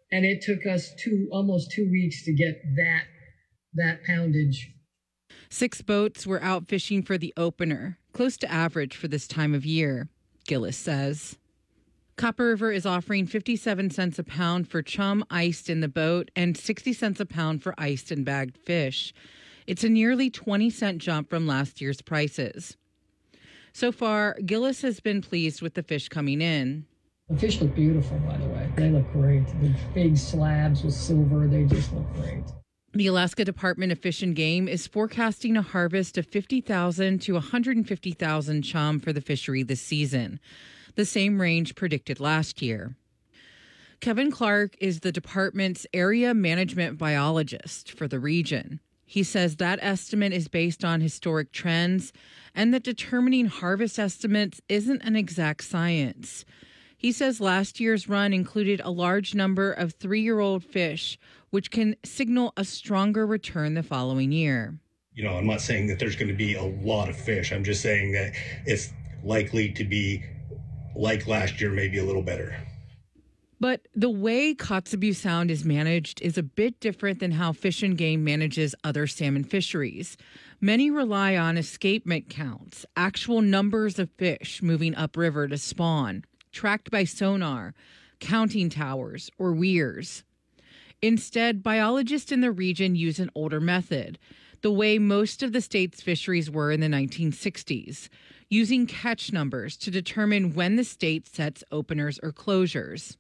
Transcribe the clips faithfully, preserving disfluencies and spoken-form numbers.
And it took us two almost two weeks to get that that poundage. Six boats were out fishing for the opener, close to average for this time of year, Gillis says. Copper River is offering fifty-seven cents a pound for chum iced in the boat and sixty cents a pound for iced and bagged fish. It's a nearly twenty cent jump from last year's prices. So far, Gillis has been pleased with the fish coming in. The fish look beautiful, by the way. They look great. The big slabs with silver, they just look great. The Alaska Department of Fish and Game is forecasting a harvest of fifty thousand to one hundred fifty thousand chum for the fishery this season, the same range predicted last year. Kevin Clark is the department's area management biologist for the region. He says that estimate is based on historic trends and that determining harvest estimates isn't an exact science. He says last year's run included a large number of three-year-old fish, which can signal a stronger return the following year. You know, I'm not saying that there's going to be a lot of fish. I'm just saying that it's likely to be like last year, maybe a little better. But the way Kotzebue Sound is managed is a bit different than how Fish and Game manages other salmon fisheries. Many rely on escapement counts, actual numbers of fish moving upriver to spawn, tracked by sonar, counting towers, or weirs. Instead, biologists in the region use an older method, the way most of the state's fisheries were in the nineteen sixties, using catch numbers to determine when the state sets openers or closures.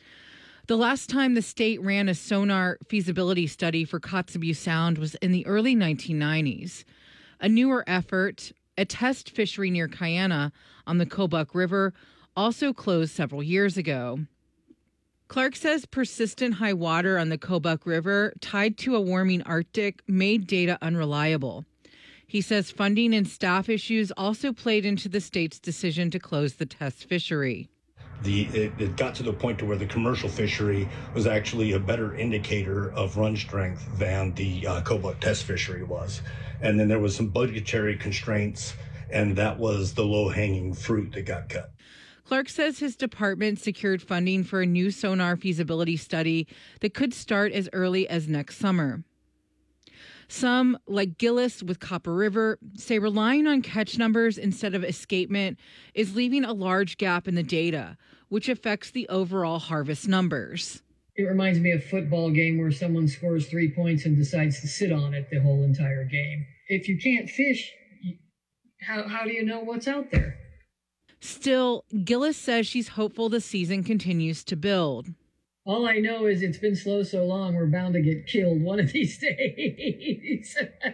The last time the state ran a sonar feasibility study for Kotzebue Sound was in the early nineteen nineties. A newer effort, a test fishery near Kayana on the Kobuk River, also closed several years ago. Clark says persistent high water on the Kobuk River tied to a warming Arctic made data unreliable. He says funding and staff issues also played into the state's decision to close the test fishery. The, it, it got to the point to where the commercial fishery was actually a better indicator of run strength than the uh, Kobuk test fishery was. And then there was some budgetary constraints, and that was the low-hanging fruit that got cut. Clark says his department secured funding for a new sonar feasibility study that could start as early as next summer. Some, like Gillis with Copper River, say relying on catch numbers instead of escapement is leaving a large gap in the data, which affects the overall harvest numbers. It reminds me of a football game where someone scores three points and decides to sit on it the whole entire game. If you can't fish, how, how do you know what's out there? Still, Gillis says she's hopeful the season continues to build. All I know is it's been slow so long, we're bound to get killed one of these days.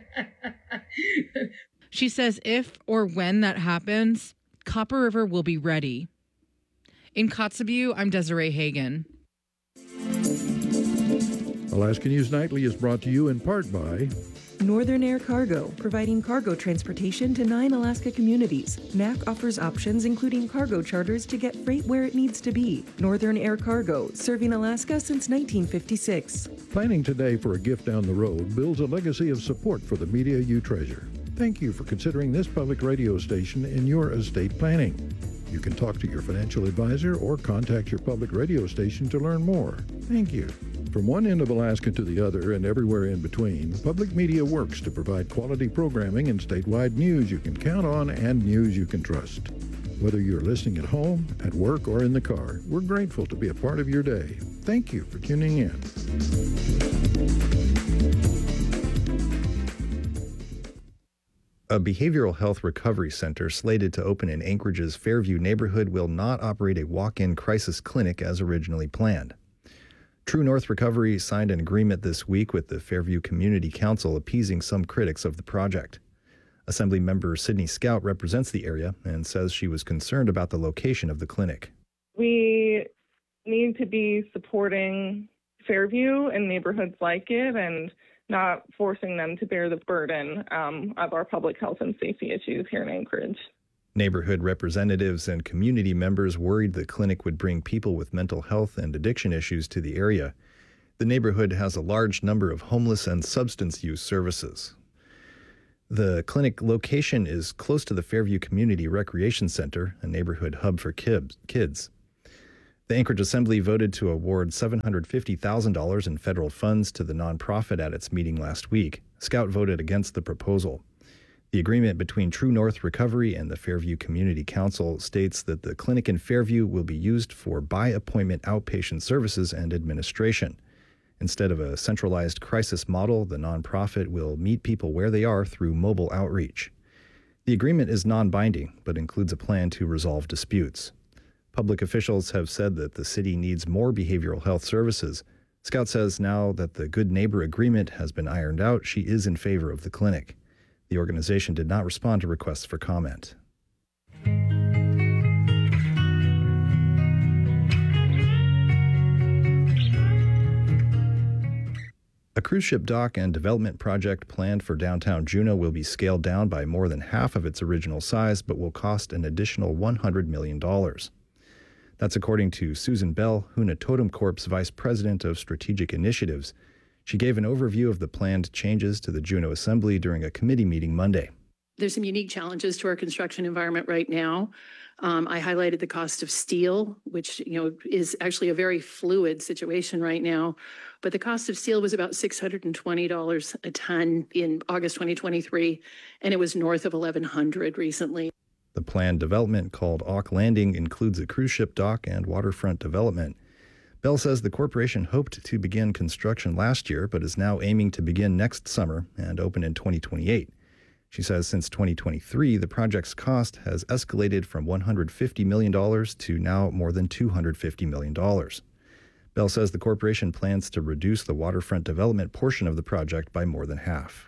She says if or when that happens, Copper River will be ready. In Kotzebue, I'm Desiree Hagen. Alaska News Nightly is brought to you in part by Northern Air Cargo, providing cargo transportation to nine Alaska communities. N A C offers options including cargo charters to get freight where it needs to be. Northern Air Cargo, serving Alaska since nineteen fifty-six. Planning today for a gift down the road builds a legacy of support for the media you treasure. Thank you for considering this public radio station in your estate planning. You can talk to your financial advisor or contact your public radio station to learn more. Thank you. From one end of Alaska to the other and everywhere in between, public media works to provide quality programming and statewide news you can count on and news you can trust. Whether you're listening at home, at work, or in the car, we're grateful to be a part of your day. Thank you for tuning in. A behavioral health recovery center slated to open in Anchorage's Fairview neighborhood will not operate a walk-in crisis clinic as originally planned. True North Recovery signed an agreement this week with the Fairview Community Council, appeasing some critics of the project. Assemblymember Sydney Scout represents the area and says she was concerned about the location of the clinic. We need to be supporting Fairview and neighborhoods like it and not forcing them to bear the burden um, of our public health and safety issues here in Anchorage. Neighborhood representatives and community members worried the clinic would bring people with mental health and addiction issues to the area. The neighborhood has a large number of homeless and substance use services. The clinic location is close to the Fairview Community Recreation Center, a neighborhood hub for kids. The Anchorage Assembly voted to award seven hundred fifty thousand dollars in federal funds to the nonprofit at its meeting last week. Scout voted against the proposal. The agreement between True North Recovery and the Fairview Community Council states that the clinic in Fairview will be used for by-appointment outpatient services and administration. Instead of a centralized crisis model, the nonprofit will meet people where they are through mobile outreach. The agreement is non-binding, but includes a plan to resolve disputes. Public officials have said that the city needs more behavioral health services. Scout says now that the Good Neighbor Agreement has been ironed out, she is in favor of the clinic. The organization did not respond to requests for comment. A cruise ship dock and development project planned for downtown Juneau will be scaled down by more than half of its original size, but will cost an additional one hundred million dollars. That's according to Susan Bell, Huna Totem Corp's Vice President of Strategic Initiatives. She gave an overview of the planned changes to the Juneau Assembly during a committee meeting Monday. There's some unique challenges to our construction environment right now. Um, I highlighted the cost of steel, which, you know, is actually a very fluid situation right now. But the cost of steel was about six hundred twenty dollars a ton in August twenty twenty-three, and it was north of eleven hundred dollars recently. The planned development, called Auk Landing, includes a cruise ship dock and waterfront development. Bell says the corporation hoped to begin construction last year, but is now aiming to begin next summer and open in twenty twenty-eight. She says since twenty twenty-three, the project's cost has escalated from one hundred fifty million dollars to now more than two hundred fifty million dollars. Bell says the corporation plans to reduce the waterfront development portion of the project by more than half.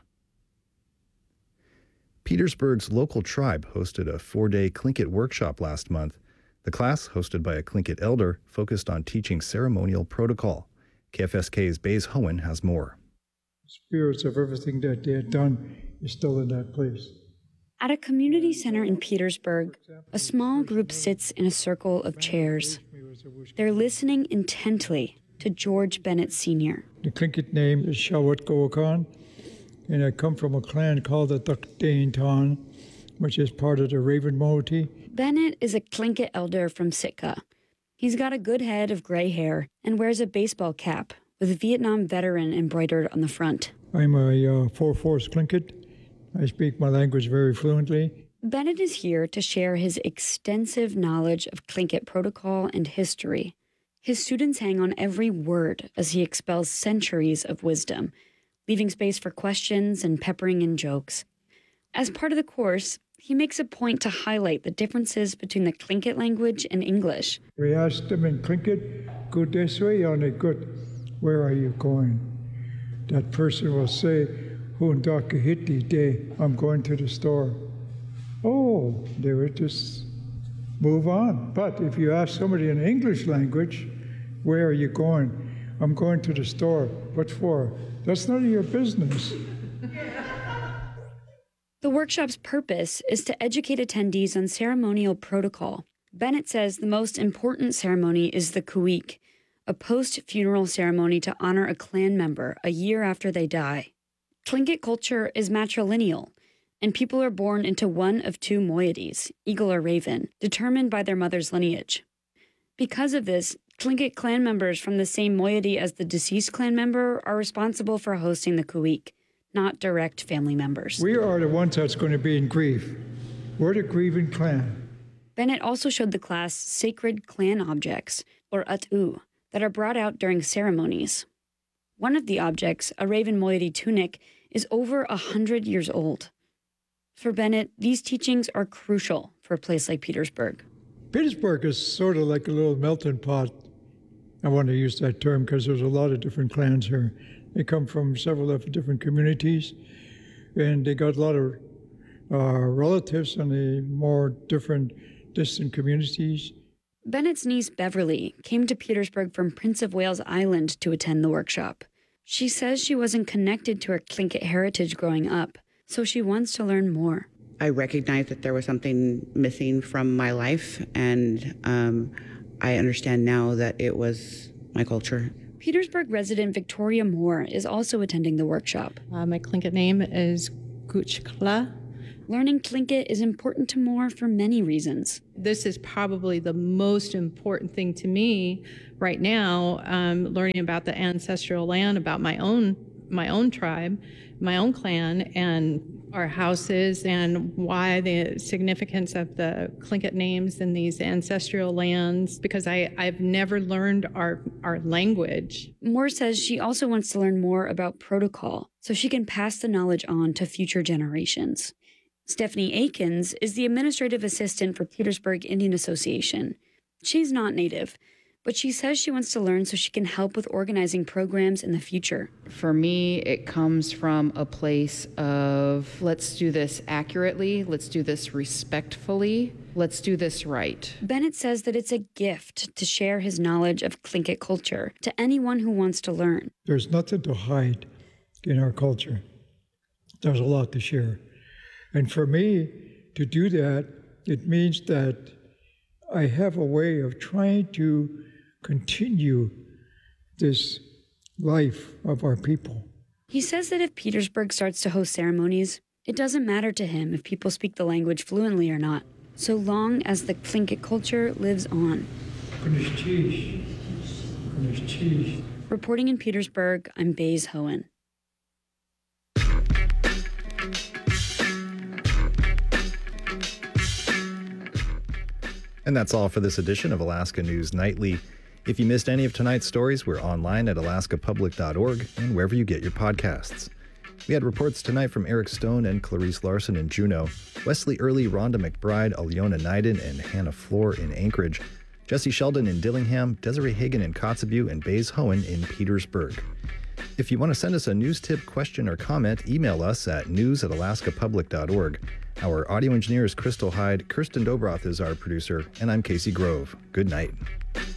Petersburg's local tribe hosted a four-day Tlingit workshop last month. The class, hosted by a Tlingit elder, focused on teaching ceremonial protocol. K F S K's Baze Hohen has more. Spirits of everything that they had done is still in that place. At a community center in Petersburg, a small group sits in a circle of chairs. They're listening intently to George Bennett Senior The Tlingit name is Shawat Gowakan, and I come from a clan called the Dukdainton, which is part of the Raven Moiety. Bennett is a Tlingit elder from Sitka. He's got a good head of gray hair and wears a baseball cap with Vietnam veteran embroidered on the front. I'm a uh, four-fourths Tlingit. I speak my language very fluently. Bennett is here to share his extensive knowledge of Tlingit protocol and history. His students hang on every word as he expels centuries of wisdom, leaving space for questions and peppering in jokes. As part of the course, he makes a point to highlight the differences between the Tlingit language and English. We asked them in Tlingit, go this way, on a good, where are you going? That person will say, Hundakahiti day, I'm going to the store. Oh, they would just move on. But if you ask somebody in English language, where are you going? I'm going to the store. What for? That's none of your business. The workshop's purpose is to educate attendees on ceremonial protocol. Bennett says the most important ceremony is the Kuik, a post-funeral ceremony to honor a clan member a year after they die. Tlingit culture is matrilineal, and people are born into one of two moieties, eagle or raven, determined by their mother's lineage. Because of this, Tlingit clan members from the same moiety as the deceased clan member are responsible for hosting the Kuik, not direct family members. We are the ones that's going to be in grief. We're the grieving clan. Bennett also showed the class sacred clan objects, or atu, that are brought out during ceremonies. One of the objects, a raven moiety tunic, is over a hundred years old. For Bennett, these teachings are crucial for a place like Petersburg. Petersburg is sort of like a little melting pot. I want to use that term because there's a lot of different clans here. They come from several of different communities, and they got a lot of uh, relatives in the more different distant communities. Bennett's niece, Beverly, came to Petersburg from Prince of Wales Island to attend the workshop. She says she wasn't connected to her Tlingit heritage growing up, so she wants to learn more. I recognized that there was something missing from my life, and um, I understand now that it was my culture. Petersburg resident Victoria Moore is also attending the workshop. Uh, my Tlingit name is Guchkla. Learning Tlingit is important to Moore for many reasons. This is probably the most important thing to me right now, um, learning about the ancestral land, about my own my own tribe, my own clan, and our houses, and why the significance of the Tlingit names in these ancestral lands, because I, I've never learned our, our language. Moore says she also wants to learn more about protocol so she can pass the knowledge on to future generations. Stephanie Akins is the administrative assistant for Petersburg Indian Association. She's not Native, but she says she wants to learn so she can help with organizing programs in the future. For me, it comes from a place of let's do this accurately, let's do this respectfully, let's do this right. Bennett says that it's a gift to share his knowledge of Tlingit culture to anyone who wants to learn. There's nothing to hide in our culture. There's a lot to share. And for me to do that, it means that I have a way of trying to continue this life of our people. He says that if Petersburg starts to host ceremonies, it doesn't matter to him if people speak the language fluently or not, so long as the Tlingit culture lives on. Reporting in Petersburg, I'm Baze Hohen. And that's all for this edition of Alaska News Nightly. If you missed any of tonight's stories, we're online at alaska public dot org and wherever you get your podcasts. We had reports tonight from Eric Stone and Clarice Larson in Juneau, Wesley Early, Rhonda McBride, Alyona Nyden, and Hannah Floor in Anchorage, Jesse Sheldon in Dillingham, Desiree Hagan in Kotzebue, and Baze Hohen in Petersburg. If you want to send us a news tip, question, or comment, email us at news at alaska public dot org. Our audio engineer is Crystal Hyde, Kirsten Dobroth is our producer, and I'm Casey Grove. Good night.